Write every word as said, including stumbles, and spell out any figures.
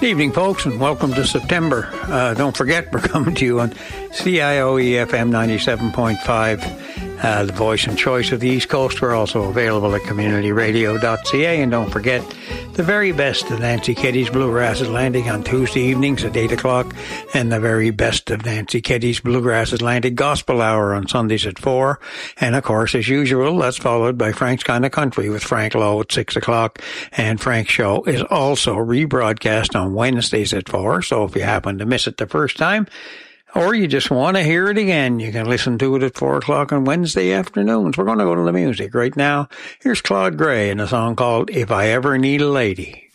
Good evening, folks, and welcome to September. Uh, don't forget, we're coming to you on C I O E F M ninety-seven point five, uh, the voice and choice of the East Coast. We're also available at community radio dot c a. And don't forget, the very best of Nancy Keddy's Bluegrass Atlantic on Tuesday evenings at eight o'clock, and the very best of Nancy Keddy's Bluegrass Atlantic Gospel Hour on Sundays at four. And, of course, as usual, that's followed by Frank's Kind of Country with Frank Lowe at six o'clock. And Frank's show is also rebroadcast on Wednesdays at four, so if you happen to miss it the first time, or you just want to hear it again, you can listen to it at four o'clock on Wednesday afternoons. We're going to go to the music right now. Here's Claude Gray in a song called If I Ever Need a Lady.